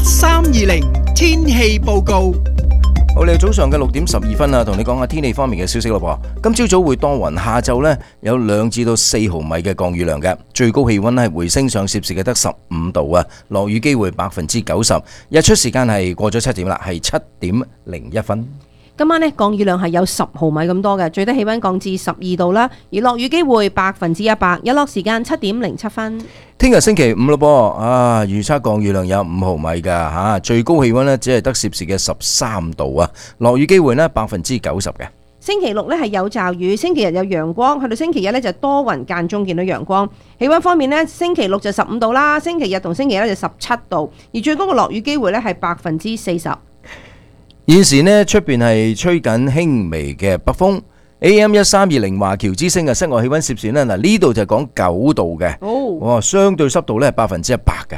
1320天氣報告。 好，你早上嘅6:12啊，同你講下天氣方面嘅消息咯噃。今朝早會多雲，下晝呢有2至到4毫米嘅降雨量嘅，最高氣溫係回升上攝氏嘅得15度啊，落雨機會90%，日出時間係過咗7點啦，係7:01。 今晚呢降雨量係有10毫米咁多嘅，最低氣溫降至12度啦，而落雨機會100%，日落時間7:07。 聽日星期五咯噃，預測降雨量有5毫米噶吓，最高氣溫呢只係得攝氏嘅13度啊，落雨機會呢90%嘅。 星期六呢係有驟雨，星期日有陽光，去到星期日呢就多雲間中見到陽光。氣溫方面呢，星期六就15度啦，星期日同星期一就17度，而最高嘅落雨機會呢係40%。 現時呢出邊係吹緊輕微嘅北風 ，AM 1320華僑之聲嘅室外氣溫攝氏呢，嗱呢度就講9度嘅，哇，相對濕度呢係100%嘅。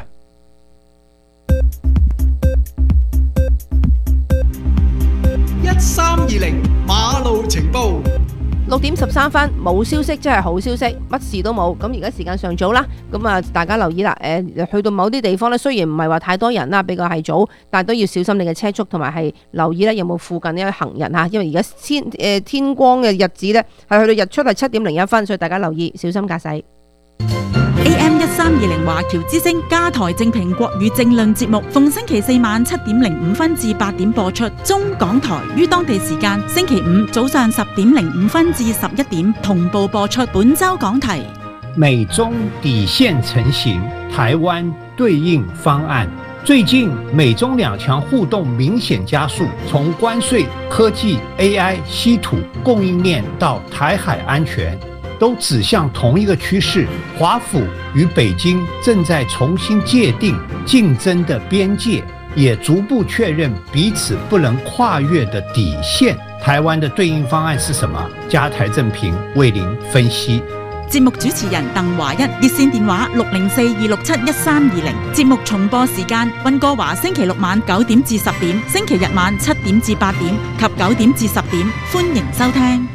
1320馬路情報。 6:13，冇消息真係好消息，乜事都冇。咁而家時間尚早啦，咁啊大家留意啦。去到某啲地方咧，雖然唔係話太多人啦，比較係早，但係都要小心你嘅車速，同埋係留意咧有冇附近呢行人嚇。因為而家天光嘅日子咧，係去到日出係7:01，所以大家留意小心駕駛。 AM 1320華僑之聲加台正評國語政論節目，逢星期4晚7:05至8點播出。中港台於當地時間星期五早上10:05至11點同步播出。本周講題： 美中底線成型，台灣對應方案。最近美中兩強互動明顯加速，從關稅、科技、AI、稀土、供應鏈到台海安全，都指向同一個趨勢。華府與北京正在重新界定競爭的邊界，也逐步確認彼此不能跨越的底線。台灣的對應方案是什麼？加台正評為您分析。 節目主持人鄧華一，熱線電話604-267-1320。節目重播時間：溫哥華星期六晚9點至10點，星期日晚7點至8點及9點至10點。歡迎收聽。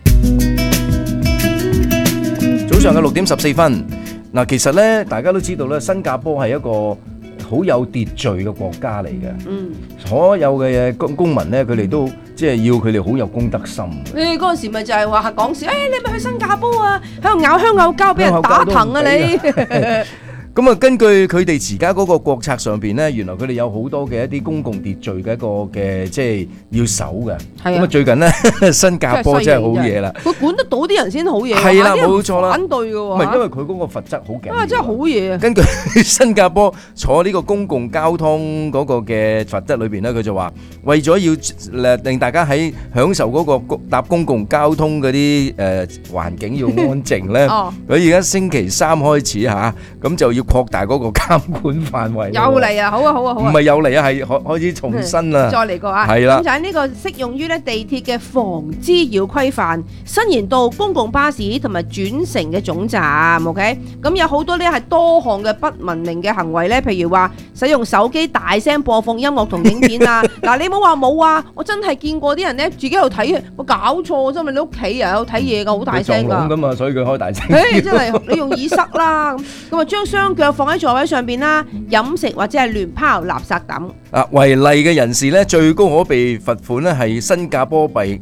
早上嘅6:14，嗱，其實咧，大家都知道咧，新加坡係一個好有秩序嘅國家嚟嘅。所有嘅公民咧，佢哋都即係要佢哋好有公德心。 嗰陣時咪就係話講笑，你咪去新加坡啊，喺度咬香口膠，俾人打疼啊你！ 咁啊，根據佢哋而家嗰個國策上邊咧，原來佢哋有好多嘅一啲公共秩序嘅一個嘅，即係要守嘅。咁啊，最近咧新加坡真係好嘢啦， 佢管得到啲人先好嘢。 係啦，冇錯啦。 反對嘅喎， 唔係因為佢嗰個罰則好勁。 真係好嘢啊！ 根據新加坡坐呢個公共交通嗰個嘅罰則裏邊咧，佢就話為咗要令大家喺享受嗰個搭公共交通嗰啲環境要安靜咧，佢而家星期3開始嚇，咁就要擴大嗰個監管範圍。 又嚟啊！好啊！唔係又嚟啊，係開始重新啦。 再嚟過啊！ 係啦。咁就係呢個適用於咧地鐵嘅防滋擾規範，伸延到公共巴士同埋轉乘嘅總站。OK， 咁有好多呢係多項嘅不文明嘅行為咧，譬如話使用手機大聲播放音樂同影片啊。嗱，你冇話冇啊！我真係見過啲人咧自己喺度睇，我搞錯啫嘛！你屋企人喺度睇嘢㗎，好大聲㗎。 㗎嘛，所以佢開大聲。 真係你用耳塞啦，咁啊將雙腳放喺座位上邊啦，飲食或者係亂拋垃圾等。 違例嘅人士咧，最高可被罰款咧係新加坡幣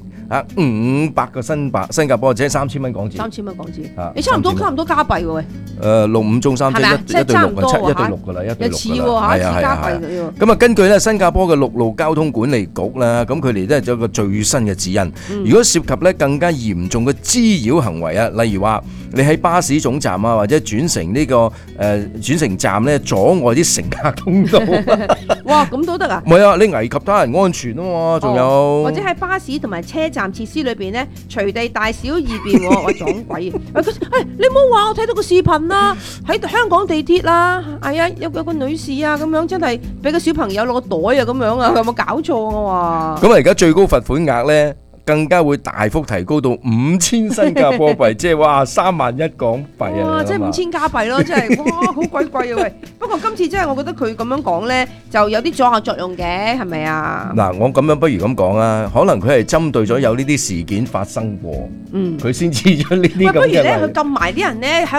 500個新加坡，即係3000蚊港紙。 3000蚊港紙，你差唔多加幣喎喂。 65中3即係1對6嘅，1對6㗎啦，1對6㗎啦。 似喎嚇，似加幣㗎。 咁啊，根據咧新加坡嘅陸路交通管理局啦，咁佢哋咧有個最新嘅指引，如果涉及咧更加嚴重嘅滋擾行為啊，例如話你喺巴士總站啊，或者轉乘呢個轉乘站咧阻礙啲乘客通道。 哇，咁都得啊？ 唔係啊，你危及他人安全啊嘛，仲有或者喺巴士同埋車站設施裏邊咧，隨地大小二便喎，我撞鬼！你唔好話我睇到個視頻啦，喺香港地鐵啦，係啊，有個女士啊咁樣，真係俾個小朋友攞個袋啊咁樣啊，有冇搞錯啊？ 咁啊，而家最高罰款額咧，更加會大幅提高到5000新加坡幣，即係哇31000港幣啊！ 哇，即係5000加幣咯，真係哇，好鬼貴啊喂！不過今次真係我覺得佢咁樣講咧，就有啲阻嚇作用嘅，係咪啊？ 嗱，我咁樣不如咁講啊，可能佢係針對咗有呢啲事件發生過，佢先至咗呢啲咁嘅。 不如咧，佢撳埋啲人咧喺度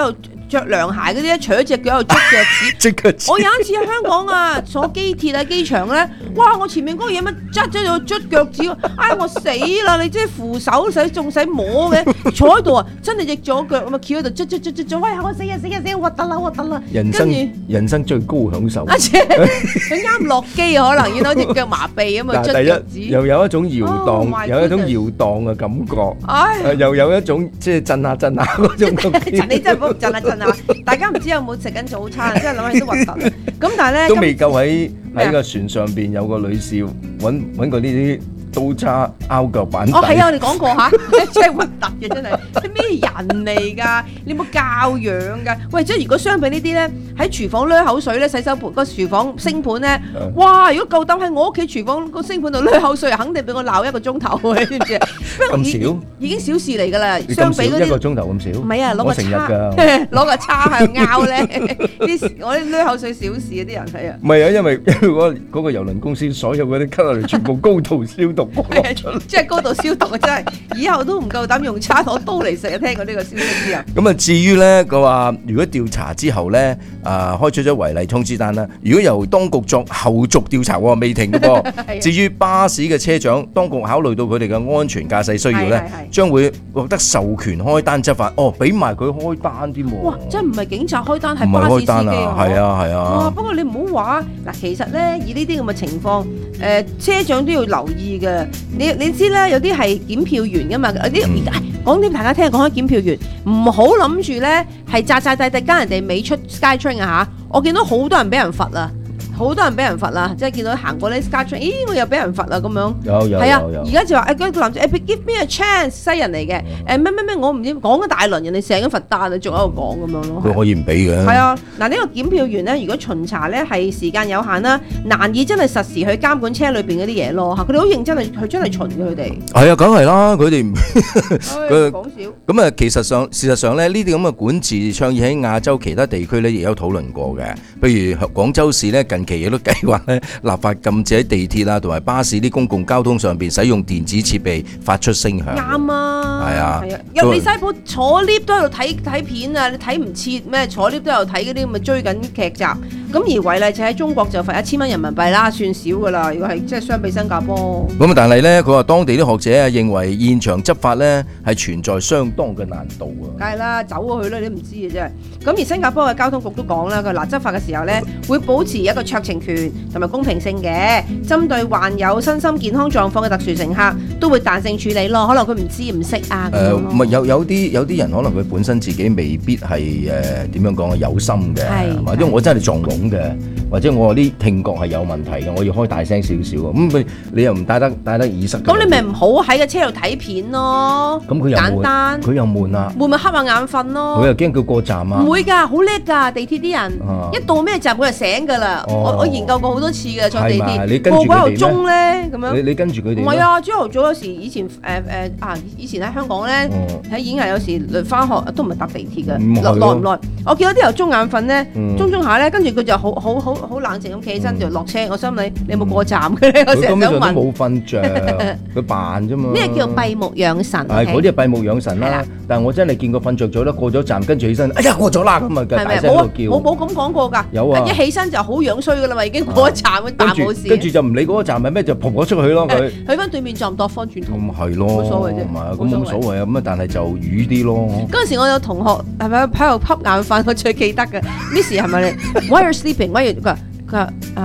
着涼鞋嗰啲咧，除咗隻腳喺度捽腳趾。 即刻我有一次喺香港啊，坐機鐵啊機場咧，哇！我前面嗰個嘢乜捽咗度捽腳趾，唉我死啦！你即係扶手使仲使摸嘅，坐喺度啊，真係隻左腳咁啊，翹喺度捽，喂我死啊，核突啦！ 人生最高享受。 阿姐佢啱落機可能要攞隻腳麻痹咁啊，捽腳趾。 又有一種搖 Oh 盪， my 有一種 goodness 搖盪嘅感覺。 唉， 又有一種即係震下嗰種感覺。 陳你真係唔好震下，大家唔知有冇食緊早餐，真係諗起都核突。咁但係咧都未夠喺個船上邊有個女士揾過呢啲刀叉拗腳板底。 哦係啊，我哋講過嚇，真係核突嘅真係，你咩人嚟㗎？你有冇教養㗎？喂，即係如果相比呢啲咧，喺廚房掠口水咧，洗手盤個廚房星盤咧，哇！如果夠膽喺我屋企廚房個星盤度掠口水，肯定俾我鬧1個鐘頭，你知唔知啊？ 咁少已經小事嚟㗎啦， 你相比嗰咁少1個啲。 鐘頭咁少？ 唔係啊，攞個我成日叉， 㗎。 攞個叉喺度拗咧，我啲掠口水小事啊，啲人係啊。 唔係啊，因為嗰個郵輪公司所有嗰啲咳落嚟全部高度消毒過落出嚟。 即係高度消毒啊！真係，以後都唔夠膽用叉攞刀嚟食啊！聽過呢個消息之後， 咁啊，至於咧，佢話如果調查之後咧，開出咗違例通知單啦。如果由當局作後續調查喎，未停嘅噃。至於巴士嘅車長，當局考慮到佢哋嘅安全駕駛需要咧，將會獲得授權開單執法。哦，俾埋佢開單添喎。 哇！真係唔係警察開單，係唔係巴士司機開單啊，係啊係哇！ 啊。 不過你唔好話嗱，其實咧以呢啲咁嘅情況，車長都要留意嘅。你知啦，有啲係檢票員噶嘛，有啲講點大家聽，講開檢票員，唔好諗住咧係扎地跟人哋尾出 SkyTrain 啊嚇！我見到好多人俾人罰啦。好多人俾人罰啦，即係見到行過呢 SkyTrain，咦我又俾人罰啦咁樣。 有係啊，而家就話嗰個男仔give me a chance 西人嚟嘅，咩我唔知講咗大輪，人哋成咗罰單啊，仲喺度講咁樣咯。 佢可以唔俾嘅。 係啊，嗱呢個檢票員咧，如果巡查咧係時間有限啦，難以真係實時去監管車裏邊嗰啲嘢咯嚇。佢哋好認真係真係巡嘅佢哋。 係啊，梗係啦，佢哋唔講笑。 咁啊，事實上咧，呢啲咁嘅管治倡議喺亞洲其他地區咧亦有討論過嘅。譬如廣州市咧近期亦都計劃咧立法禁止喺地鐵啊同埋巴士啲公共交通上邊使用電子設備發出聲響。 啱啊， 係啊， 入利西堡坐 lift 都喺度睇片啊，你睇唔切咩？坐 lift 都有睇嗰啲咁嘅追緊劇集。咁而違例就喺中國就罰1000蚊人民幣啦，算少噶啦。如果係即係相比新加坡。 咁但係咧，佢話當地啲學者啊認為現場執法咧係存在相當嘅難度啊。 梗係啦，走過去啦，你都唔知嘅啫。咁而新加坡嘅交通局都講啦，佢嗱執法嘅時候咧會保持一個酌情權同埋公平性嘅，針對患有身心健康狀況嘅特殊乘客都會彈性處理咯。可能佢唔知唔識啊。 唔係有啲人可能佢本身自己未必係點樣講啊有心嘅，或者我真係撞聾嘅，或者我啲聽覺係有問題嘅，我要開大聲少少咁你又唔戴得耳塞。 咁你咪唔好喺個車度睇片咯。 咁佢又簡單， 佢又悶啊。 會唔會瞌下眼瞓咯？ 佢又驚佢過站啊。 唔會㗎，好叻㗎，地鐵啲人一到咩站佢就醒㗎啦。我研究過好多次嘅坐地鐵，個個喺度鐘咧咁樣。 你跟住佢哋？ 唔係啊，朝頭早有時以前以前喺香港咧喺演藝有時翻學都唔係搭地鐵嘅，耐唔耐？我見到啲人鐘眼瞓咧，鐘下咧，跟住佢就好冷靜咁企起身就落車。我心諗你有冇過站嘅咧？我成日想問。 佢冇瞓着，佢扮啫嘛。 咩叫閉目養神？ 係嗰啲係閉目養神啦。但係我真係見過瞓着咗啦，過咗站跟住起身，哎呀過咗啦咁啊，大聲喺度叫。 我冇咁講過㗎。 有啊。 一起身就好樣衰㗎啦嘛，已經過咗站，但冇事。 跟住就唔理嗰個站係咩，就撲咗出去咯佢。 去翻對面站踱翻轉頭。 咁係咯， 冇所謂啫。 唔係啊，咁冇所謂啊，咁啊，但係就瘀啲咯。 嗰陣時我有同學係咪喺度瞌眼瞓？我最記得嘅 Miss 係咪？Why are you sleeping？ 佢話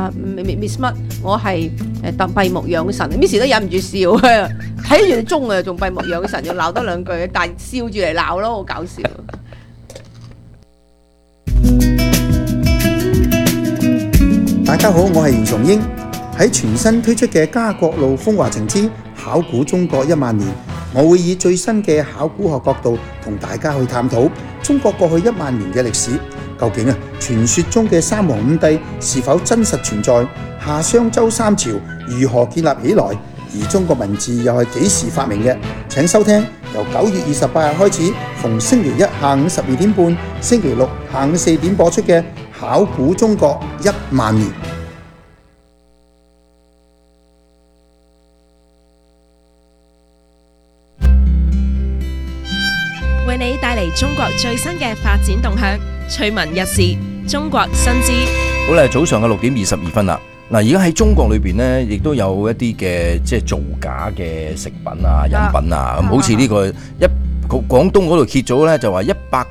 Miss 乜？我係閉目養神。Miss 都忍唔住笑啊！睇住鐘啊，仲閉目養神，又鬧多兩句，但係笑住嚟鬧咯，好搞笑。 大家好，我係姚崇英。喺全新推出嘅家國路風華情之考古中國1萬年，我會以最新嘅考古學角度同大家去探討中國過去1萬年嘅歷史。究竟傳說中嘅三皇五帝是否真實存在？夏商周三朝如何建立起來？而中國文字又係幾時發明嘅？請收聽由9月28日開始，逢星期一下午12點半、星期六下午4點播出嘅《考古中國1萬年》。 為你帶嚟中國最新嘅發展動向， 趣聞日事，中國新知。 好啦，早上嘅6:22啦。嗱，而家喺中國裏邊呢，亦都有一啲嘅即係造假嘅食品啊、飲品啊，咁好似呢個廣東嗰度揭咗咧，就話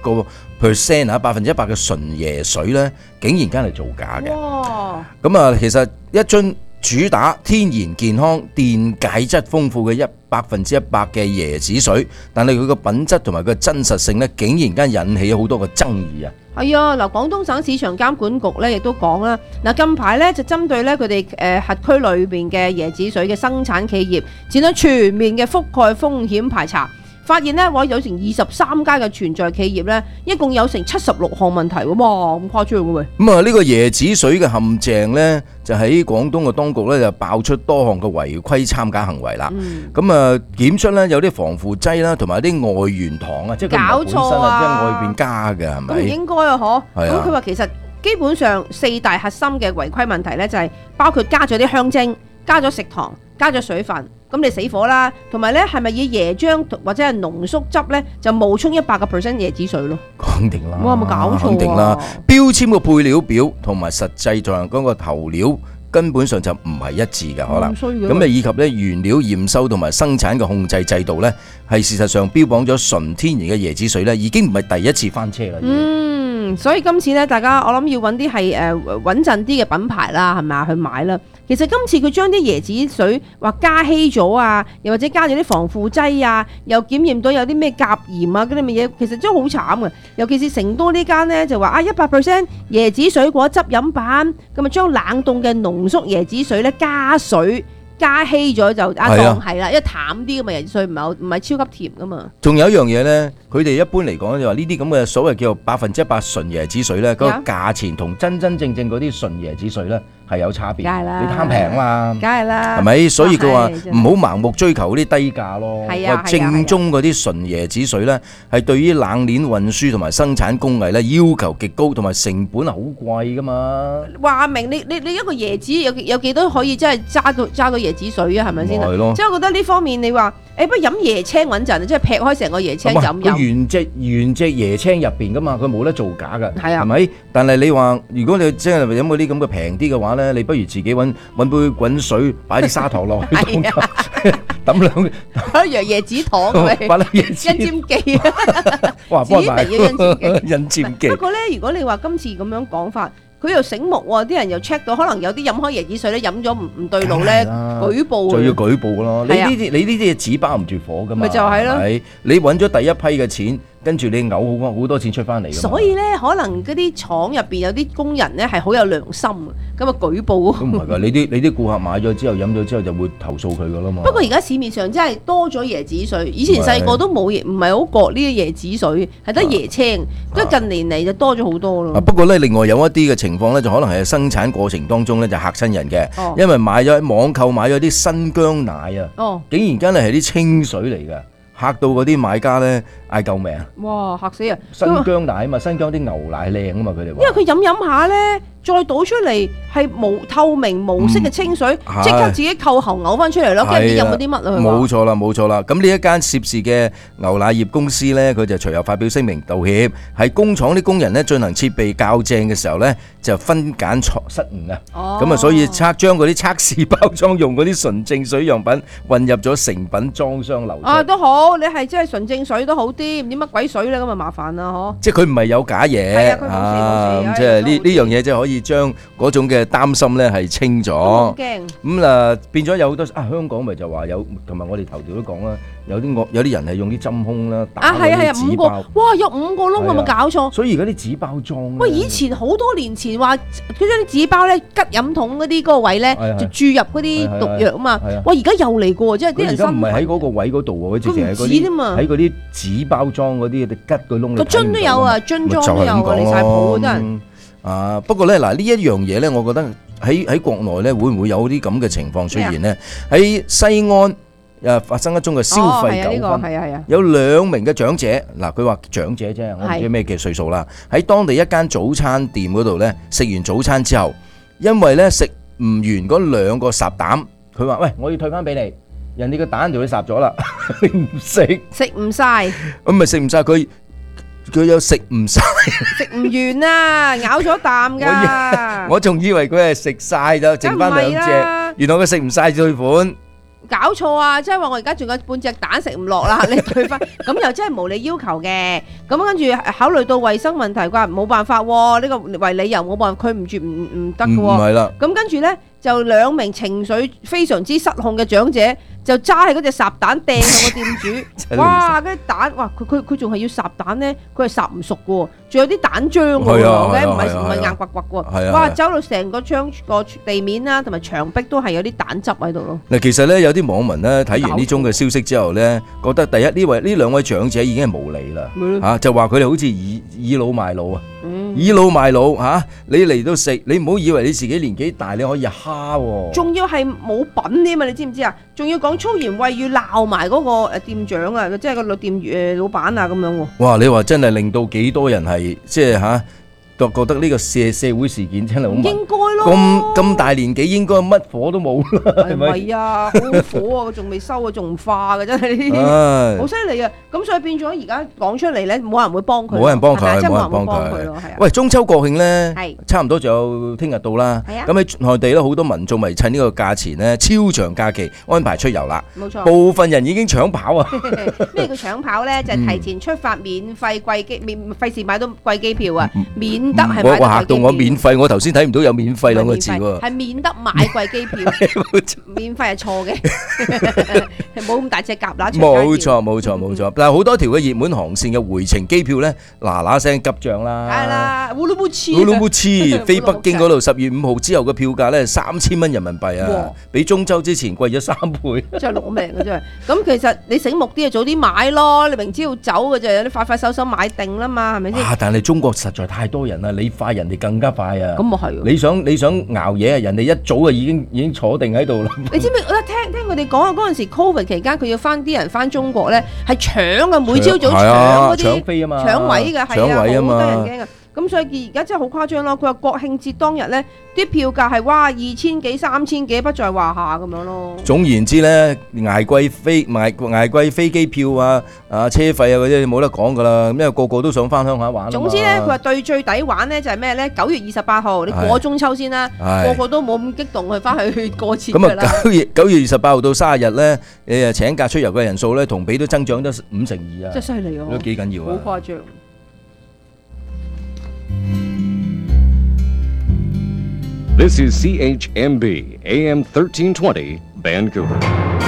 100%啊，100%嘅純椰水咧，竟然間係造假嘅。 哇！ 咁啊，其實一樽主打天然健康、電解質豐富嘅100%嘅椰子水，但係佢個品質同埋佢嘅真實性咧，竟然間引起好多嘅爭議啊！ 係啊，嗱，廣東省市場監管局咧亦都講啦，嗱，近排咧就針對咧佢哋轄區裏邊嘅椰子水嘅生產企業，展開全面嘅覆蓋風險排查。發現咧，有成23家嘅存在企業咧，一共有成76項問題喎，哇，咁誇張嘅喂！ 咁啊，呢個椰子水嘅陷阱咧，就喺廣東嘅當局咧就爆出多項嘅違規參假行為啦。咁啊，檢出咧有啲防腐劑啦，同埋啲外源糖啊，即係佢本身啊，即係外邊加嘅，係咪？ 咁唔應該啊，嗬？ 係啊。 咁佢話其實基本上4大核心嘅違規問題咧，就係包括加咗啲香精、加咗食糖、加咗水分。咁你死火啦，同埋咧係咪以椰漿或者係濃縮汁咧就冒充100%椰子水咯？ 肯定啦， 哇，有冇搞錯啊？ 肯定啦，標籤個配料表同埋實際上嗰個頭料根本上就唔係一致嘅可能。咁啊，以及咧原料驗收同埋生產嘅控制制度咧，係事實上標榜咗純天然嘅椰子水咧，已經唔係第一次翻車啦。 所以今次咧，大家我諗要揾啲係穩陣啲嘅品牌啦，係咪啊去買啦？其實今次佢將啲椰子水話加稀咗啊，又或者加咗啲防腐劑啊，又檢驗到有啲咩甲鹽啊嗰啲乜嘢，其實真係好慘嘅。尤其是成都呢間呢，就話100% 椰子水果汁飲品，咁啊將冷凍嘅濃縮椰子水咧加水。加稀咗就當係啦，因為淡啲嘅嘛，椰子水唔係超級甜噶嘛。 仲有一樣嘢咧，佢哋一般嚟講就話呢啲咁嘅所謂叫做100%純椰子水咧，嗰個價錢同真真正正嗰啲純椰子水咧係有差別。 梗係啦， 你貪平嘛， 梗係啦， 係咪？所以佢話唔好盲目追求嗰啲低價咯。 係啊， 正宗嗰啲純椰子水咧，係對於冷鏈運輸同埋生產工藝咧要求極高，同埋成本係好貴噶嘛。 話明你一個椰子有幾多可以真係揸到椰子水啊？係咪先啊？即係我覺得呢方面你話，不如飲椰青穩陣，即係劈開成個椰青飲。 佢原隻椰青入邊噶嘛，佢冇得造假噶， 係啊， 係咪？但係你話如果你即係飲嗰啲咁嘅平啲嘅話咧，你不如自己揾杯滾水，擺啲砂糖落去，抌兩椰子糖， 擺粒椰子印占記啊！ 哇， 自己嚟嘅印占記。 不過咧，如果你話今次咁樣講法。佢又醒目喎，啲人又 check 到，可能有啲飲開椰子水咧，飲咗唔對路咧，舉報就要舉報咯。你呢啲嘢紙包唔住火噶嘛？ 咪就係咯。 你揾咗第一批嘅錢，跟住你嘔好多錢出翻嚟。 所以咧，可能嗰啲廠入邊有啲工人咧係好有良心咁啊舉報。 都唔係㗎，你啲顧客買咗之後飲咗之後就會投訴佢㗎啦嘛。 不過而家市面上真係多咗椰子水，以前細個都冇唔係好覺呢啲椰子水，係得椰青。都近年嚟就多咗好多咯。 不過咧，另外有一啲嘅情況咧，就可能係生產過程當中咧就嚇親人嘅，因為網購買咗啲新疆奶啊，竟然間係啲清水嚟㗎。嚇到嗰啲買家咧嗌救命！ 哇，嚇死啊！ 新疆奶啊嘛，新疆啲牛奶靚啊嘛，佢哋話。 因為佢飲下咧，再倒出嚟係透明無色嘅清水，即刻自己扣喉嘔翻出嚟咯。跟住飲嗰啲乜啊？ 冇錯啦，冇錯啦。咁呢一間涉事嘅牛奶業公司咧，佢就隨後發表聲明道歉，係工廠啲工人咧進行設備校正嘅時候咧，就分揀錯失誤啊。咁啊，所以將嗰啲測試包裝用嗰啲純正水樣品混入咗成品裝箱流出。 都好。你係真係純正水都好啲，唔知乜鬼水咧咁啊麻煩啦嗬！ 即係佢唔係有假嘢， 係啊，佢冇事， 即係呢樣嘢即係可以將嗰種嘅擔心咧係清咗。 好驚咁變咗有好多香港咪就話有，同埋我哋頭條都講啦，有啲人係用啲針孔啦打嗰啲紙包。 哇，有5個窿，有冇搞錯？ 所以而家啲紙包裝喂，以前好多年前話佢將啲紙包咧吉飲筒嗰啲嗰個位咧就注入嗰啲毒藥啊嘛。哇，而家又嚟過，即係啲人而家唔係喺嗰個位嗰度喎，佢直情係喺嗰啲紙包裝嗰啲吉個窿， 個樽都有啊，樽裝都有啊，離曬譜真係。 不過咧嗱，呢一樣嘢咧，我覺得喺國內咧會唔會有啲咁嘅情況出現呢？喺西安發生一宗嘅消費糾紛，有2名嘅長者，嗱佢話長者啫，我唔知咩嘅歲數啦，喺當地一間早餐店嗰度咧食完早餐之後，因為咧食唔完嗰2個烚蛋，佢話喂，我要退翻俾你。人哋個蛋條你烚咗啦，你唔食， 食唔晒， 咁咪食唔晒佢佢有食唔晒， 食唔完啊，咬咗啖㗎。 我仲以為佢係食晒就剩翻兩梗唔係隻， 啦原來佢食唔晒對款。 搞錯啊！即係話我而家仲有半隻蛋食唔落啦，你對翻咁又真係無理要求嘅。咁跟住考慮到衞生問題，佢話冇辦法喎，呢個為理由冇辦法，佢唔住唔得嘅唔喎。 係啦， 咁跟住呢，就兩名情緒非常之失控嘅長者就揸起嗰隻烚蛋掟向個店主，哇！嗰啲蛋，哇！佢仲係要烚蛋呢，佢係烚唔熟嘅喎，仲有啲蛋漿嘅喎，唔係硬刮刮嘅喎，哇！走到成個地面啦，同埋牆壁都係有啲蛋汁喺度咯。 嗱，其實咧有啲網民咧睇完呢宗嘅消息之後咧，覺得第一呢兩位長者已經係無理啦，嚇就話佢哋好似倚老賣老啊，倚老賣老嚇，你嚟到食，你唔好以為你自己年紀大你可以蝦喎， 仲要係冇品添啊！你知唔知啊？仲要講粗言穢語鬧埋嗰個店長啊，即係個店老闆啊咁樣喎。哇！ 你話真係令到幾多人係即係嚇？覺得呢個社會事件真係好應該咯， 咁大年紀應該乜火都冇啦，係咪？ 係啊，好火啊，仲未收啊，仲唔化嘅真係呢啲，好犀利啊！咁所以變咗而家講出嚟咧，冇人會幫佢， 冇人幫佢， 真係冇人幫佢咯，係啊。 喂，中秋國慶咧， 係差唔多仲有聽日到啦。 係啊。 咁喺內地咧，好多民眾咪趁呢個價錢咧，超長假期安排出遊啦。 冇錯。 部分人已經搶跑啊！ 咩叫搶跑咧？就係提前出發，免費費事買到貴機票啊，免得係買到貴機票。 嚇到我免費，我頭先睇唔到有免費兩個字喎。 係免得買貴機票，免費係錯嘅，冇咁大隻蛤乸。 冇錯，但係好多條嘅熱門航線嘅回程機票咧，嗱聲急漲啦。 係啦，烏魯木齊飛北京嗰度10月5號之後嘅票價咧3000蚊人民幣啊，比中秋之前貴咗3倍。 真係攞命啊！真係。咁其實你醒目啲就早啲買咯，你明知要走嘅就有啲快手買定啦嘛，係咪先？ 但係中國實在太多人啦，你快人哋更加快啊！ 咁啊係。 你想熬夜啊？人哋一早啊已經坐定喺度啦。 你知唔知？我聽佢哋講啊，嗰陣時 Covid 期間，佢要啲人翻中國咧，係搶嘅，每朝早搶嗰啲搶飛啊嘛， 搶位嘅，係啊，好得人驚啊！咁所以而家真係好誇張咯。佢話國慶節當日咧，啲票價係哇2000幾、3000幾不在話下咁樣咯。總言之咧，捱貴飛機票啊、車費啊嗰啲冇得講噶啦，因為個個都想翻鄉下玩。 總之咧，佢話最抵玩咧就係咩咧？9月28號你過中秋先啦，個個都冇咁激動去翻去過節㗎啦。咁啊 9月28號到30日咧，你請假出遊嘅人數咧，同比都增長咗52%啊！ 真係犀利啊！ 都幾緊要啊！ 好誇張。 This is CHMB AM 1320 Vancouver。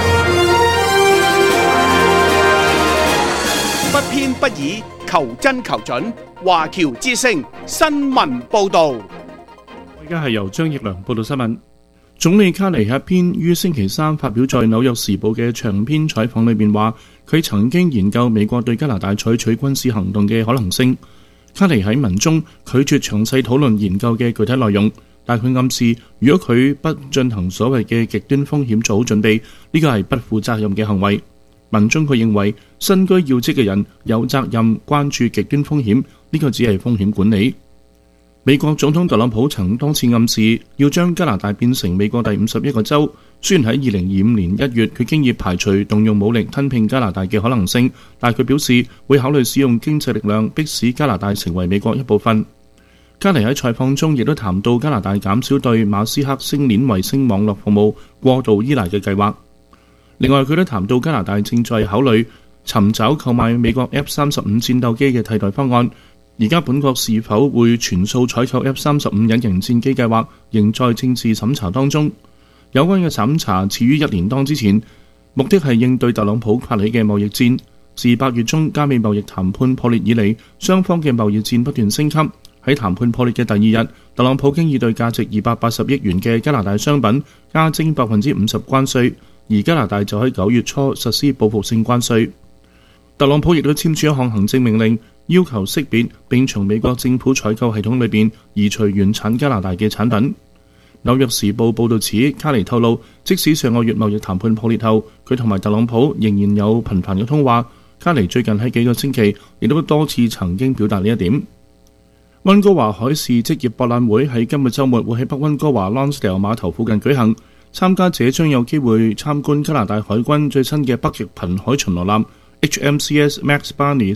不偏不倚，求真求準。華僑之聲新聞報導。 而家係由張奕良報道新聞。總理卡尼喺一篇於星期三發表在《紐約時報》嘅長篇採訪裏面話，佢曾經研究美國對加拿大採取軍事行動嘅可能性。卡尼喺文中拒絕詳細討論研究嘅具體內容。但佢暗示，如果佢不進行所謂嘅極端風險做好準備，呢個係不負責任嘅行為。文中佢認為，身居要職嘅人有責任關注極端風險，呢個只係風險管理。美國總統特朗普曾多次暗示要將加拿大變成美國第51個州。雖然喺2025年1月佢經已排除動用武力吞併加拿大嘅可能性，但佢表示會考慮使用經濟力量迫使加拿大成為美國一部分。卡尼喺採訪中亦都談到加拿大減少對馬斯克星鏈衛星網絡服務過度依賴嘅計劃。另外，佢都談到加拿大正在考慮尋找購買美國 F-35戰鬥機嘅替代方案。而家本國是否會全數採購 F-35隱形戰機計劃，仍在政治審查當中。有關嘅審查始於1年多之前，目的係應對特朗普發起嘅貿易戰。自8月中加美貿易談判破裂以嚟，雙方嘅貿易戰不斷升級。喺談判破裂嘅第二日，特朗普經已對價值280億元嘅加拿大商品加徵50%關稅，而加拿大就喺9月初實施報復性關稅。特朗普亦都簽署一項行政命令，要求識別並從美國政府採購系統裏邊移除原產加拿大嘅產品。紐約時報報導指，卡尼透露，即使上個月貿易談判破裂後，佢同埋特朗普仍然有頻繁嘅通話。卡尼最近喺幾個星期亦都多次曾經表達呢一點。溫哥華海事職業博覽會喺今個週末會喺北溫哥華 Lonsdale 碼頭附近舉行，參加者將有機會參觀加拿大海軍最新嘅北極瀕海巡邏艦 HMCS Max Barnes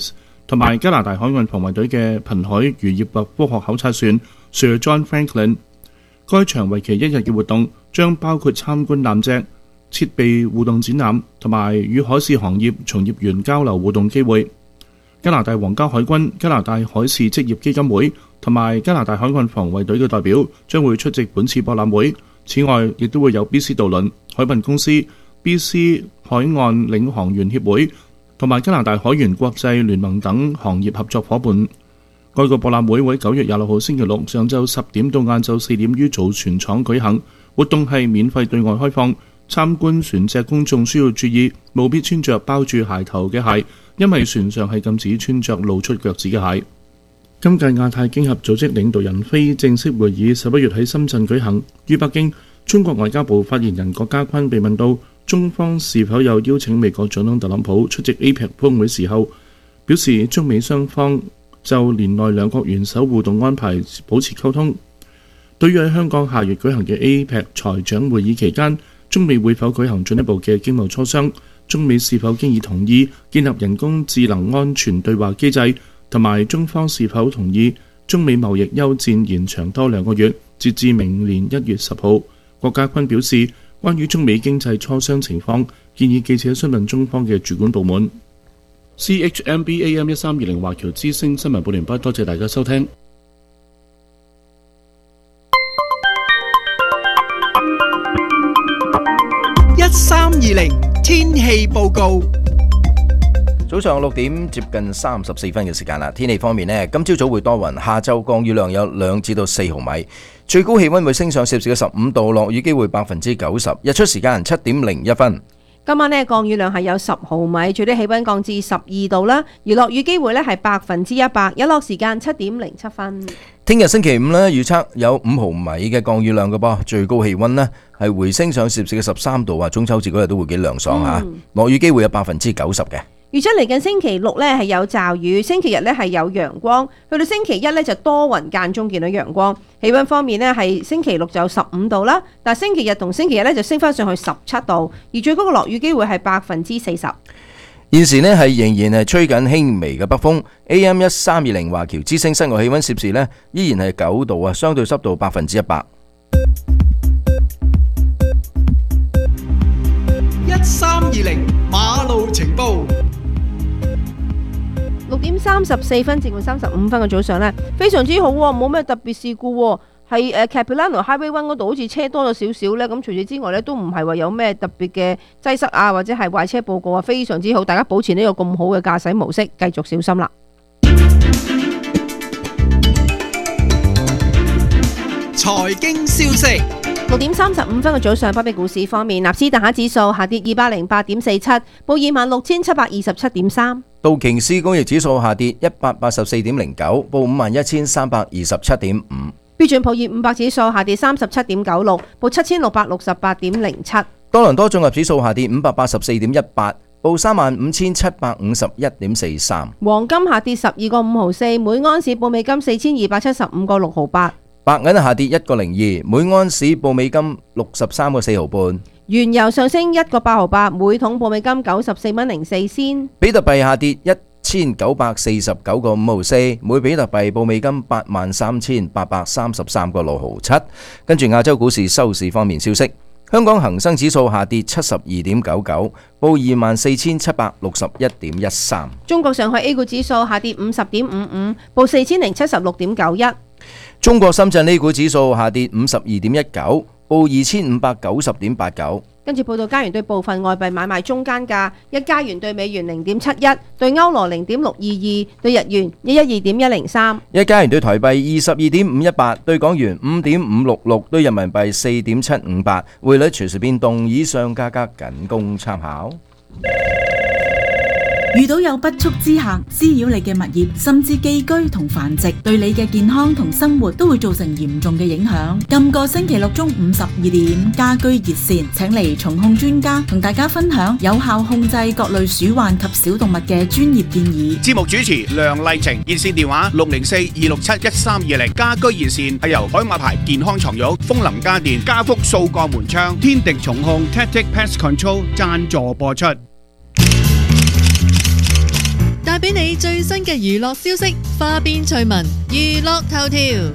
同埋加拿大海岸防衛隊嘅瀕海漁業及科學考察船 Sir John Franklin。該場為期1日嘅活動將包括參觀艦隻、設備互動展覽同埋與海事行業從業員交流互動機會。加拿大皇家海軍、加拿大海事職業基金會同埋加拿大海岸防衛隊嘅代表將會出席本次博覽會。此外，亦都會有 BC 渡輪、海運公司、BC 海岸領航員協會同埋加拿大海員國際聯盟等行業合作伙伴。該個博覽會會9月26號星期六上晝10點到晏晝4點於造船廠舉行。活動係免費對外開放。參觀船隻公眾需要注意，務必穿着包住鞋頭嘅鞋，因為船上係禁止穿着露出腳趾嘅鞋。今屆亞太經合組織領導人非正式會議11月喺深圳舉行。於北京，中國外交部發言人郭家坤被問到中方是否有邀請美國總統特朗普出席 APEC 峰會時候，表示中美雙方就年內兩國元首互動安排保持溝通。對於喺香港下月舉行嘅 APEC 財長會議期間，中美會否舉行進一步嘅經貿磋商？中美是否經已同意建立人工智能安全對話機制？同埋中方是否同意中美貿易休戰延長多2個月，截至明年1月10號？郭家坤表示，關於中美經濟磋商情況，建議記者詢問中方嘅主管部門。CHMB AM 1320華僑之聲新聞報聯播，多謝大家收聽。 1320天氣報告。 早上6點接近34分嘅時間啦。天氣方面呢，今朝早會多雲，下晝降雨量有2至4毫米，最高氣溫會升上攝氏嘅15度，落雨機會90%，日出時間7點01分。 今晚呢，降雨量係有10毫米，最低氣溫降至12度啦，而落雨機會呢係100%，日落時間7點07分。 聽日星期五呢，預測有5毫米嘅降雨量嘅噃，最高氣溫呢係回升上攝氏嘅13度啊！中秋節嗰日都會幾涼爽吓，落雨機會有90%嘅。 預測嚟緊星期六呢係有驟雨，星期日呢係有陽光，去到星期一呢就多雲間中見到陽光。氣溫方面呢係星期六就15度啦，但星期日同星期日呢就升翻上去17度，而最高嘅落雨機會係40%。 現時呢係仍然係吹緊輕微嘅北風 ，AM 1320華僑之聲室外氣溫攝氏呢依然係9度啊，相對濕度100%。 1320馬路情報。 6點34分至35分嘅早上呢，非常之好喎，冇咩特別事故喎。係Capilano Highway 1嗰度好似車多咗少少呢，咁除此之外呢，都唔係話有咩特別嘅擠塞啊，或者係壞車報告啊，非常之好，大家保持呢個咁好嘅駕駛模式，繼續小心啦。 財經消息。 6點35分嘅早上，北美股市方面，納斯達克指數下跌208.47，報26,727.3。 道瓊斯工業指數下跌184.09，報51,327.5。 標準普爾500指數下跌37.96，報7,668.07。 多倫多綜合指數下跌584.18，報35,751.43。 黃金下跌12個5毫4，每盎司報美金4,275個6毫8。 白銀下跌1個02，每盎司報美金63個4毫半。 原油上升1個8毫8，每桶報美金94蚊04仙。 比特幣下跌1949個5毫4，每比特幣報美金83,833個6毫7。跟住亞洲股市收市方面消息，香港恒生指數下跌72.99，報24,761.13。 中國上海 A 股指數下跌50.55，報4076.91。 中國深圳 A 股指數下跌52.19，報2590.89。 跟住報道加元對部分外幣買賣中間價：一加元對美元0.71，對歐羅0.622，對日元112.103。 一加元對台幣22.518，對港元5.566，對人民幣4.758。匯率隨時變動，以上價格僅供參考。 遇到有不速之客滋擾你嘅物業，甚至寄居同繁殖，對你嘅健康同生活都會造成嚴重嘅影響。今個星期六中午12點，家居熱線請嚟蟲控專家同大家分享有效控制各類鼠患及小動物嘅專業建議。 節目主持梁麗晴，熱線電話604-267-1320。家居熱線係由海馬牌健康床褥、風林家電、家福掃鋼門窗、天敵蟲控 Tactic Pest Control 贊助播出。 俾你最新嘅娛樂消息，花邊趣聞、娛樂頭條。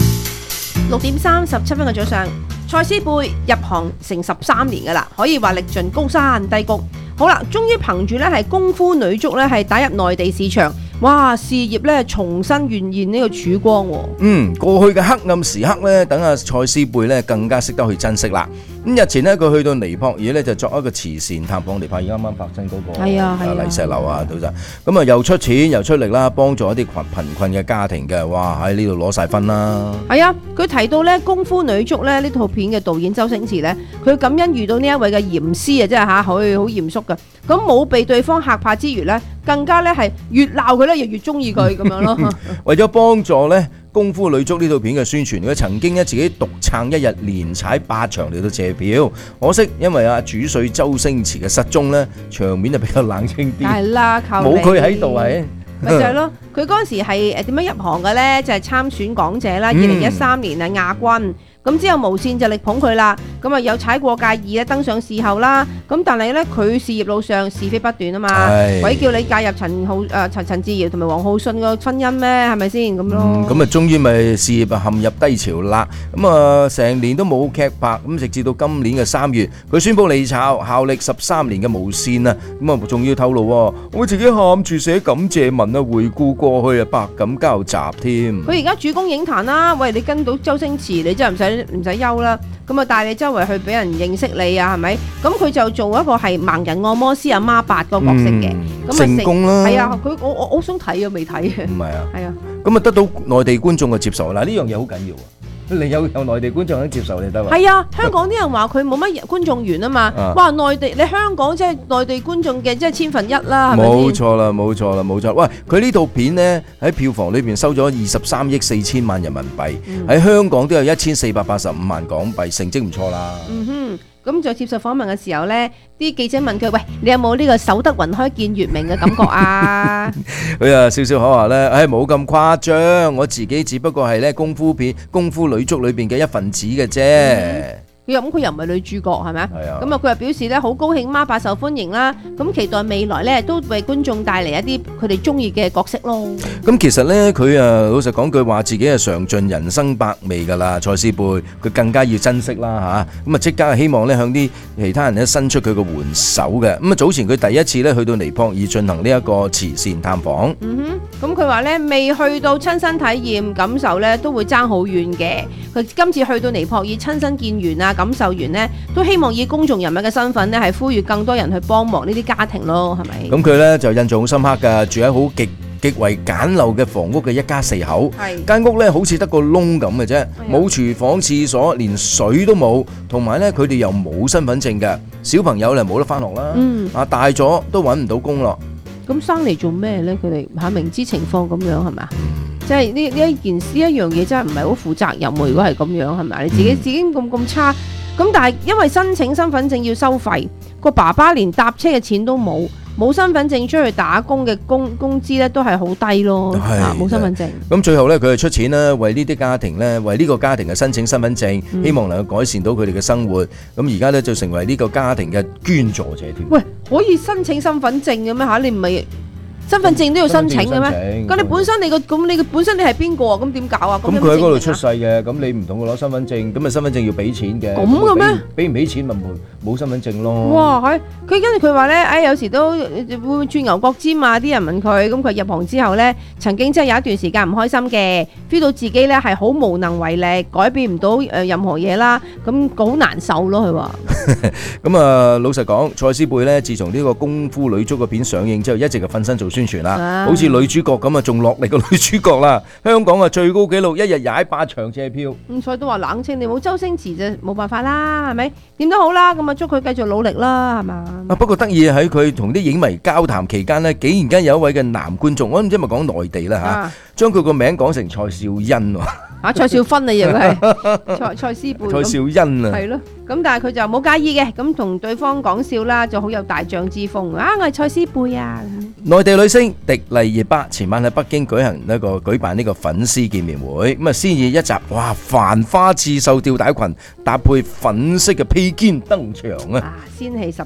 6:37嘅早上，蔡思貝入行成13年噶啦，可以話歷盡高山低谷。好啦，終於憑住咧係功夫女足咧係打入內地市場，哇！事業咧重新現現呢個曙光喎。 過去嘅黑暗時刻咧，等阿蔡思貝咧更加識得去珍惜啦。咁日前呢，佢去到尼泊爾咧就作一個慈善探訪，尼泊爾啱啱發生嗰個泥石流啊，到就咁啊又出錢又出力啦，幫助一啲貧困嘅家庭嘅，哇喺呢度攞晒分啦。 係啊，佢提到咧功夫女足咧呢套片嘅導演周星馳咧，佢感恩遇到呢一位嘅嚴師啊，真係嚇，佢好嚴肅嘅，咁冇被對方嚇怕之餘咧，更加咧係越鬧佢咧，又越中意佢咁樣咯。 為咗幫助咧功夫女足呢套片嘅宣傳，佢曾經咧自己獨撐一日，連踩8場嚟到謝票。可惜因為阿主帥周星馳嘅失蹤咧，場面就比較冷清啲。 係啦，靠你冇佢喺度係。 咪就係咯，佢嗰陣時係點樣入行嘅咧？就係參選港姐啦，2013年啊亞軍。咁之後無線就力捧佢啦，咁啊有踩過界2咧登上視後啦，咁但係咧佢事業路上是非不斷啊嘛，鬼叫你介入陳志堯同埋黃浩信個婚姻咩？係咪先咁咯？ 咁啊終於咪事業陷入低潮啦，咁啊成年都冇劇拍，咁直至到今年嘅3月，佢宣布離巢，效力13年嘅無線啊，咁啊仲要透露我自己喊住寫感謝文啊，回顧過去啊，百感交集添。 佢而家主攻影壇啦，喂你跟到周星馳，你真係唔使憂啦，咁啊帶你周圍去俾人認識你啊，係咪？咁佢就做一個係盲人按摩師阿媽8個角色嘅，咁成功啦。 係啊，我好想睇啊，未睇嘅。 唔係啊， 係啊， 咁啊得到內地觀眾嘅接受，嗱呢樣嘢好緊要啊！你有內地觀眾肯接受你得嘛？ 係啊，香港啲人話佢冇乜觀眾緣啊嘛，哇內地你香港即係內地觀眾嘅即係1/1000啦，係咪先？ 冇錯啦，冇錯啦，冇錯。喂，佢呢套片呢喺票房裏邊收咗23億4千萬人民幣，喺香港都有1485萬港幣，成績唔錯啦。 咁在接受訪問嘅時候呢，啲記者問佢：喂，你有冇呢個守得雲開見月明嘅感覺啊？ 佢啊笑笑口話呢，冇咁誇張，我自己只不過係呢功夫女足裏邊嘅一份子嘅啫。佢又唔係女主角係咪啊？ 係啊。 咁啊，佢又表示咧好高興媽8受歡迎啦，咁期待未來咧都為觀眾帶嚟一啲佢哋中意嘅角色咯。 咁其實咧，佢老實講句話，自己係嘗盡人生百味㗎啦，蔡思貝，佢更加要珍惜啦嚇。咁啊，即刻希望咧向啲其他人咧伸出佢個援手嘅。咁啊，早前佢第一次咧去到尼泊爾進行呢一個慈善探訪。咁佢話咧未去到親身體驗感受咧，都會爭好遠嘅。佢今次去到尼泊爾親身見完啊，感受完呢，都希望以公眾人物嘅身份呢，係呼籲更多人去幫忙呢啲家庭咯，係咪？咁佢呢就印象好深刻㗎，住喺好極為簡陋嘅房屋嘅一家4口，間屋呢好似得個窿咁嘅啫，冇廚房、廁所，連水都冇，同埋呢佢哋又冇身份證嘅，小朋友呢冇得返學啦，大咗都揾唔到工咯。咁生嚟做咩呢？佢哋嚇明知情況咁樣係咪啊？即係呢一樣嘢真係唔係好負責任喎。如果係咁樣係咪？你自己咁差，咁但係因為申請身份證要收費，個爸爸連搭車嘅錢都冇身份證出去打工嘅工資咧都係好低咯，冇身份證。咁最後咧佢係出錢啦，為呢啲家庭咧，為呢個家庭嘅申請身份證，希望能夠改善到佢哋嘅生活。咁而家咧就成為呢個家庭嘅捐助者添。喂，可以申請身份證嘅咩嚇？你唔係？身份證都要申請嘅咩？咁你本身你本身你係邊個啊？咁點搞啊？咁佢喺嗰度出世嘅，咁你唔同佢攞身份證，咁咪身份證要俾錢嘅。咁嘅咩？俾唔俾錢咪冇身份證咯。哇！佢跟住佢話咧，有時都會轉牛角尖啊！啲人問佢，咁佢入行之後咧，曾經真係有一段時間唔開心嘅 ，feel 到自己咧係好無能為力，改變唔到任何嘢啦，咁好難受咯。佢話。咁啊，老實講，蔡思貝咧，自從呢個功夫女足嘅片上映之後，一直係瞓身做宣傳啦，好似女主角咁啊，仲落力個女主角啦。香港啊最高紀錄，一日踩8場車票。所以都話冷清，你冇周星馳就冇辦法啦，係咪？點都好啦，咁啊祝佢繼續努力啦，係嘛？不過得意喺佢同啲影迷交談期間呢，竟然間有一位嘅男觀眾，我唔知係咪講內地啦嚇，將佢個名講成蔡少欣喎。蔡少芬啊，以為係蔡思貝。蔡少欣啊。係咯，咁但係佢就冇介意嘅，咁同對方講笑啦，就好有大將之風啊！我係蔡思貝啊。內地女星迪麗熱巴前晚喺北京舉辦呢個粉絲見面會，咁啊先以一集哇繁花刺繡吊帶裙搭配粉色嘅披肩登場啊！仙氣十足。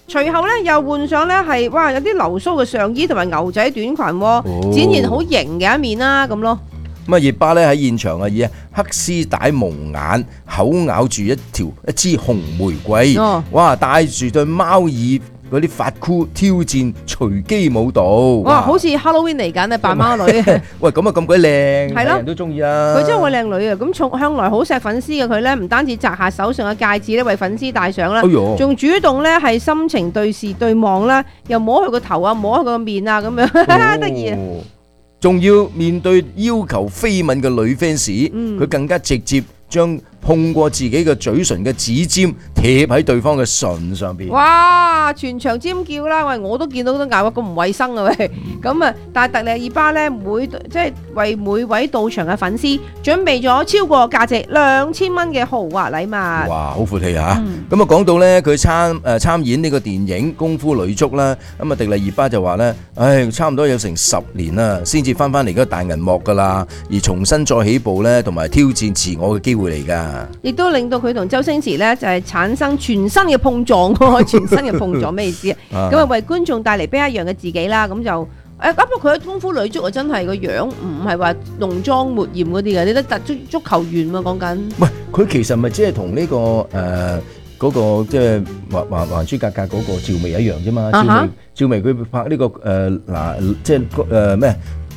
隨後咧又換上咧係哇有啲流蘇嘅上衣同埋牛仔短裙喎，展現好型嘅一面啦咁咯。 咁啊，熱巴咧喺現場啊，以黑絲帶蒙眼，口咬住一支紅玫瑰，哇！戴住對貓耳嗰啲髮箍挑戰隨機舞蹈， 哇！好似 Halloween 嚟緊啊，扮貓女。 喂，咁啊咁鬼靚， 係咯， 人都中意啊！ 佢真係個靚女啊！咁向來好錫粉絲嘅佢咧，唔單止摘下手上嘅戒指咧，為粉絲戴上啦，仲主動咧係深情對視對望啦，又摸佢個頭啊，摸佢個面啊，咁樣得意啊！ 仲要面對要求飛吻嘅女 fans，佢更加直接將碰過自己嘅嘴唇嘅指尖貼喺對方嘅唇上邊。 哇！全場尖叫啦！喂，我都見到都咬啊，咁唔衞生啊喂！咁啊，但係特麗爾巴咧即係為每位到場嘅粉絲準備咗超過價值2000蚊嘅豪華禮物。 哇！好闊氣啊！咁啊講到咧佢參演呢個電影《功夫女足》啦，咁啊迪麗熱巴就話咧，唉，差唔多有成10年啦，先至翻嚟嗰個大銀幕噶啦，而重新再起步咧，同埋挑戰自我嘅機會嚟㗎。 亦都令到佢同周星馳咧就係產生全新嘅碰撞，全新嘅碰撞咩意思啊？咁啊為觀眾帶嚟不一樣嘅自己啦，咁就不過佢喺功夫女足啊，真係個樣唔係話濃妝抹豔嗰啲嘅，你都特足球員喎講緊。 喂，佢其實咪即係同呢個嗰個即係還珠格格嗰個趙薇一樣啫嘛？趙薇佢拍呢個嗱即係咩？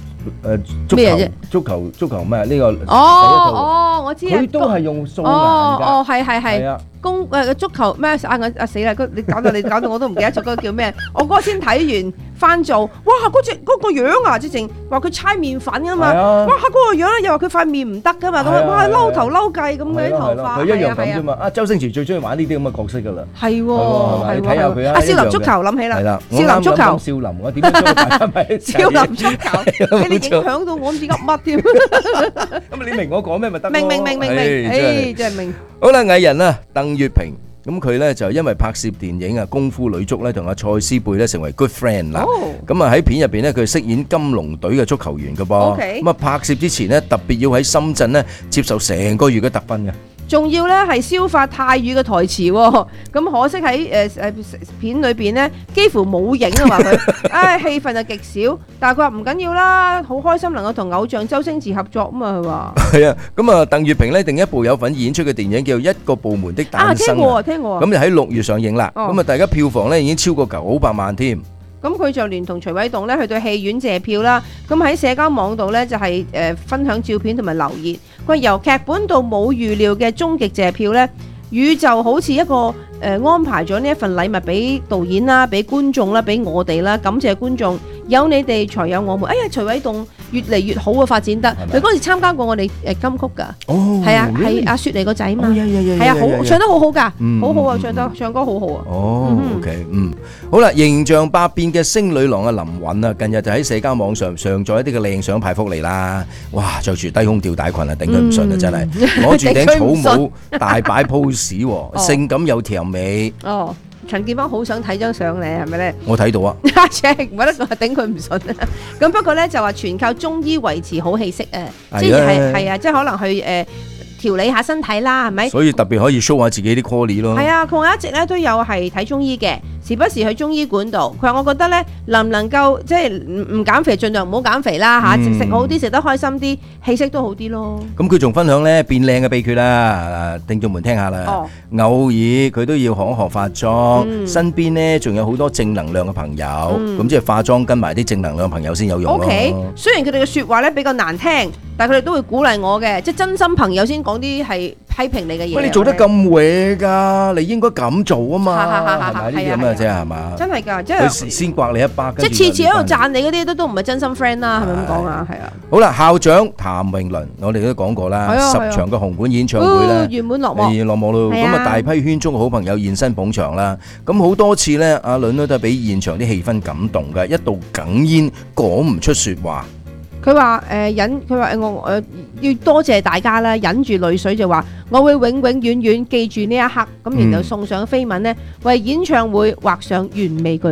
足球咩？呢個我知啊， 佢都係用素顏㗎。 係。足球咩死啦！你搞到我都唔記得咗嗰個叫咩？我嗰日先睇完翻做，哇！嗰個樣啊，即係話佢猜麵粉㗎嘛，哇！嗰個樣咧又話佢塊面唔得㗎嘛，咁啊哇嬲頭嬲計咁嘅啲頭髮， 佢一樣咁啫嘛。周星馳最中意玩呢啲咁嘅角色㗎啦。 係喎， 你睇下佢啊。 少林足球諗起啦， 係啦， 少林足球， 少林我點樣將大家咪少林足球，你影響到我唔知噏乜添。 咁你明我講咩咪得咯？ 明，真係明。 好啦，藝人啊，鄧月平，咁佢咧就因為拍攝電影啊《功夫女足》咧，同阿蔡思貝咧成為 good friend 啦。咁啊喺片入邊咧，佢飾演金龍隊嘅足球員噶噃。咁啊拍攝之前咧，特別要喺深圳咧接受成個月嘅特訓嘅。 仲要咧係消化泰語嘅台詞喎，咁可惜喺片裏邊咧幾乎冇影啊話佢，戲份就極少，但係佢話唔緊要啦，好開心能夠同偶像周星馳合作啊嘛，佢話。係啊， 咁啊鄧月平咧另一部有份演出嘅電影叫《一個部門的誕生》 聽過。 咁就喺6月上映啦，咁啊大家票房咧已經超過900萬添。 咁佢就聯同徐偉棟咧去到戲院借票啦，咁喺社交網度咧就係分享照片同埋留言。佢由劇本到冇預料嘅終極借票咧，宇宙好似一個安排咗呢一份禮物俾導演啦，俾觀眾啦，俾我哋啦，感謝觀眾，有你哋才有我們。哎呀，徐偉棟越嚟越好啊，發展得。佢嗰時參加過我哋金曲㗎，係啊，係阿雪妮個仔嘛，係啊，好唱得好好㗎，好好啊，唱歌好好啊。 OK，好啦，形象百變嘅星女郎啊林允啊，近日就喺社交網上載一啲嘅靚相派福利啦。哇，着住低胸吊帶裙啊，頂佢唔順啊，真係攞住頂草帽大擺 pose，性感有甜美。 陳建邦好想睇張相咧，係咪咧？ 我睇到啊， 唔得個頂佢唔順啊！咁不過咧就話全靠中醫維持好氣色啊，即係啊，即係可能去調理下身體啦，係咪？ 所以特別可以 show 下自己啲 quality 咯。 係啊，佢話一直咧都有係睇中醫嘅，時不時去中醫館度。佢話我覺得咧，能唔能夠即係唔減肥，盡量唔好減肥啦嚇，食好啲，食得開心啲，氣色都好啲咯。 咁佢仲分享咧變靚嘅秘訣啦，聽眾們聽下啦。偶爾佢都要學一學化妝，身邊咧仲有好多正能量嘅朋友，咁即係化妝跟埋啲正能量朋友先有用咯。 OK，雖然佢哋嘅説話咧比較難聽，但係佢哋都會鼓勵我嘅，即係真心朋友先講啲係批評你嘅嘢。 喂，你做得咁壞㗎，你應該咁做啊嘛，係咪呢啲咁嘅啫係嘛？ 真係㗎，即係佢先刮你一巴， 即係次次喺度讚你嗰啲都唔係真心 friend 啦，係咪咁講啊？係啊。 好啦，校長譚詠麟，我哋都講過啦，10場嘅紅館演唱會咧， 圓滿落幕， 落幕咯。咁啊，大批圈中嘅好朋友現身捧場啦。咁好多次咧，阿倫都係俾現場啲氣氛感動嘅，一度哽咽講唔出説話。 佢話佢話我要多謝大家啦，忍住淚水就話我會永永遠遠記住呢一刻，咁然後送上飛吻呢，為演唱會畫上完美句號。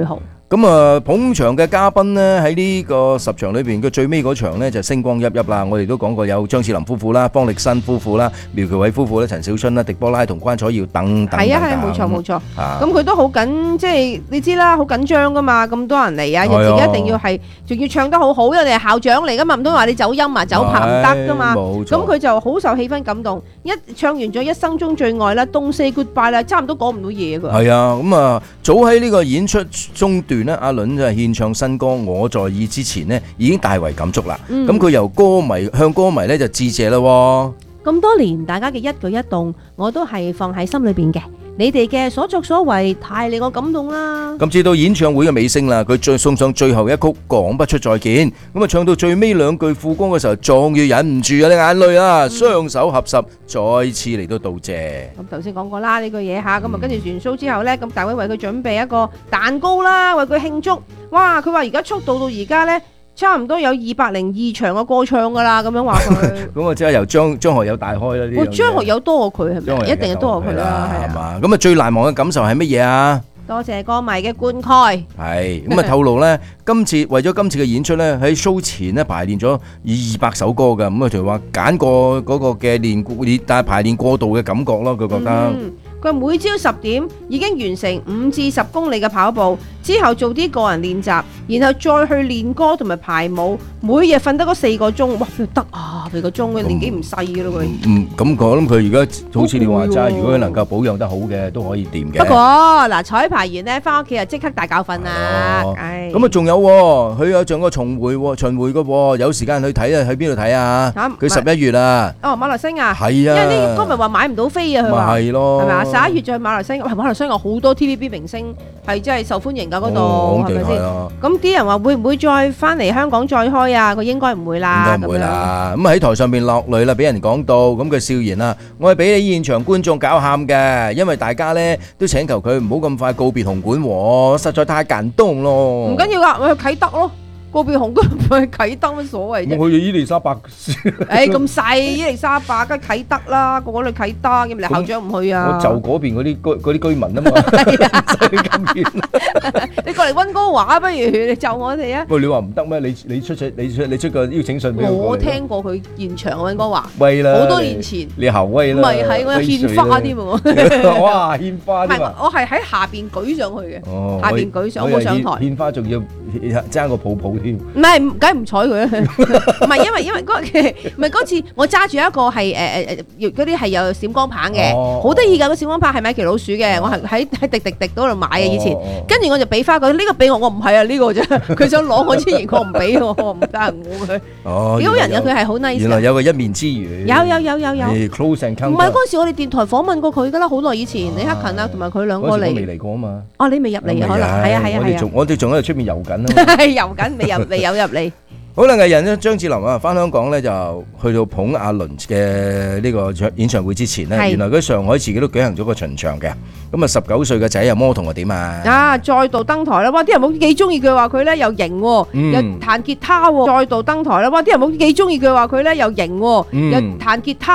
咁啊，捧場嘅嘉賓呢，喺呢個10場裏邊嘅最尾嗰場呢，就星光熠熠啦。我哋都講過有張智霖夫婦啦、方力申夫婦啦、苗僑偉夫婦啦、陳小春啦、狄波拉同關楚耀等等。 係啊，冇錯冇錯。咁佢都好緊，即係你知啦，好緊張噶嘛，咁多人嚟啊，自己一定要係，仲要唱得好好，因為你係校長嚟噶嘛，唔通話你走音啊、走拍唔得噶嘛。咁佢就好受氣氛感動，一唱完咗一生中最愛啦、Don't Say Goodbye 啦，差唔多講唔到嘢㗎。 係啊，咁啊，早喺呢個演出中段呢，阿倫就獻唱新歌《我在意》之前呢，已經大為感觸啦。咁佢由歌迷向歌迷呢就致謝啦。 咁多年大家嘅一舉一動，我都係放喺心裏邊嘅。你哋嘅所作所為太令我感動啦！ 咁至到演唱會嘅尾聲啦，佢再送上最後一曲《講不出再見》，咁啊唱到最尾兩句副歌嘅時候，終於忍唔住啊啲眼淚啊，雙手合十，再次嚟到道謝。 咁頭先講過啦呢句嘢嚇，咁啊跟住完 show 之後呢，咁大會為佢準備一個蛋糕啦，為佢慶祝。哇！佢話而家速度到而家呢，差唔多有202場嘅歌唱噶啦，咁樣話佢。 咁啊，即係由張學友帶開啦。呢張學友多過佢係咪？一定係多過佢啦，係嘛？ 咁啊，最難忘嘅感受係乜嘢啊？ 多謝歌迷嘅灌溉。 係咁啊，透露咧，為咗今次嘅演出咧，喺 show 前咧排練咗200首歌㗎，咁啊，就話揀過嗰個嘅但係排練過度嘅感覺咯，佢覺得。 佢每朝10點已經完成5至10公里嘅跑步，之後做啲個人練習，然後再去練歌同埋排舞，每日瞓得嗰4個鐘，哇！得啊，4個鐘，佢年紀唔細嘅咯佢。 咁我諗佢而家好似你話齋，如果佢能夠保養得好嘅，都可以掂嘅。 不過嗱，彩排完咧，翻屋企就即刻大覺瞓啦。 咁啊，仲有佢有仲個巡迴嘅喎，有時間去睇啊，去邊度睇啊？佢11月啊。 哦，馬來西亞。 係啊。 因為呢個歌迷話買唔到飛啊，佢話。 係咯。 係咪啊？11月再去馬來西亞，馬來西亞好多 TVB 明星係真係受歡迎㗎嗰度，係咪先？咁啲人話會唔會再翻嚟香港再開啊？佢應該唔會啦。 應該唔會啦。咁喺台上邊落淚啦，俾人講到，咁佢笑言啦，我係俾你現場觀眾搞喊嘅，因為大家咧都請求佢唔好咁快告別紅館喎，實在太感動咯。 唔緊要㗎，我去啟德咯。告別紅館去啟德乜所謂啫？ 我去伊利沙伯。 咁細伊利沙伯梗係啟德啦，個個去啟德，咁你校長唔去啊？ 我就嗰邊嗰啲居民啊嘛，咁遠。 你過嚟溫哥華不如你就我哋啊？ 喂，你話唔得咩？你出個邀請信俾我。 我聽過佢現場溫哥華， 喂啦， 好多年前。 你後威啦。 唔係係我有獻花添喎。 哇！獻花添啊！ 我係喺下邊舉上去嘅，下邊舉上，我冇上台。 獻花仲要爭個抱抱。 唔係，梗係唔睬佢啦。唔係因為嗰次我揸住一個係嗰啲係有閃光棒嘅，好得意㗎。個閃光棒係米奇老鼠嘅，我係喺滴嗰度買嘅以前。跟住我就俾翻佢，呢個俾我唔係啊，呢個啫。佢想攞我之前，我唔俾我唔得我佢。幾好人㗎，佢係好 nice。 原來有個一面之緣。 有。 Close encounter。 唔係嗰陣時，我哋電台訪問過佢㗎啦，好耐以前。李克勤啊，同埋佢兩個嚟。 嗰時我未嚟過啊嘛。 哦，你未入嚟啊？可能係啊。 我哋仲喺出面遊緊啊。 遊緊，未有入嚟。 好啦，藝人咧張智霖啊，翻香港咧就去到捧阿倫嘅呢個演唱會之前咧，原來佢上海自己都舉行咗個巡場嘅。咁啊，19歲嘅仔啊，魔童又點啊？ 再度登台啦！哇，啲人冇幾中意佢，話佢咧又型，又彈吉他。再度登台啦！哇，啲人冇幾中意佢，話佢咧又型，又彈吉他。